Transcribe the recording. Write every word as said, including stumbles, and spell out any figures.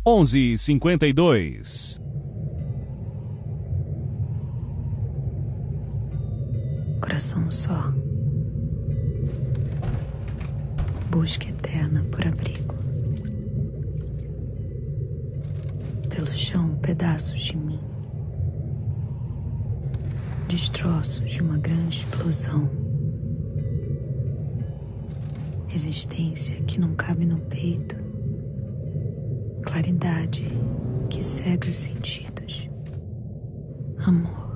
onze cinquenta e dois. Coração só. Busca eterna por abrigo. Pelo chão, pedaços de mim. Destroços de uma grande explosão. Existência que não cabe no peito. Claridade que cega os sentidos. Amor.